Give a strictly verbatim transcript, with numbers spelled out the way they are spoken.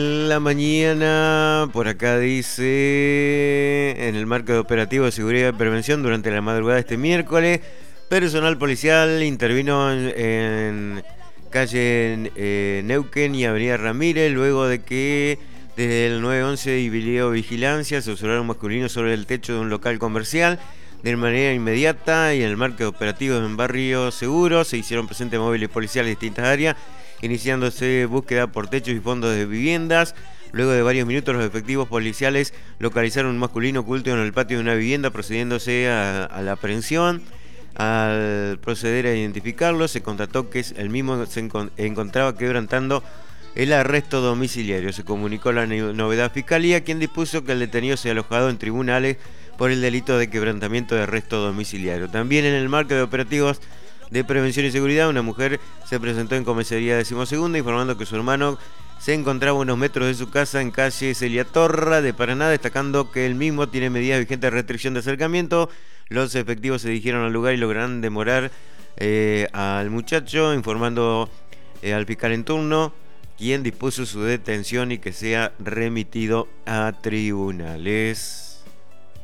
La mañana, por acá dice, en el marco de operativo de seguridad y prevención durante la madrugada de este miércoles, personal policial intervino en, en calle eh, Neuquén y Avenida Ramírez, luego de que desde el nueve once y videovigilancia se observaron masculinos sobre el techo de un local comercial. De manera inmediata y en el marco de operativos en Barrio Seguro se hicieron presentes móviles policiales de distintas áreas, iniciándose búsqueda por techos y fondos de viviendas. Luego de varios minutos los efectivos policiales localizaron un masculino oculto en el patio de una vivienda, procediéndose a, a la aprehensión. Al proceder a identificarlo, se constató que el mismo se encont- encontraba quebrantando el arresto domiciliario. Se comunicó la novedad a Fiscalía, quien dispuso que el detenido sea alojado en tribunales por el delito de quebrantamiento de arresto domiciliario. También en el marco de operativos de prevención y seguridad, una mujer se presentó en comisaría decimosegunda informando que su hermano se encontraba a unos metros de su casa en calle Celia Torra de Paraná, destacando que el mismo tiene medidas vigentes de restricción de acercamiento. Los efectivos se dirigieron al lugar y lograron demorar eh, al muchacho, informando eh, al fiscal en turno, quien dispuso su detención y que sea remitido a tribunales.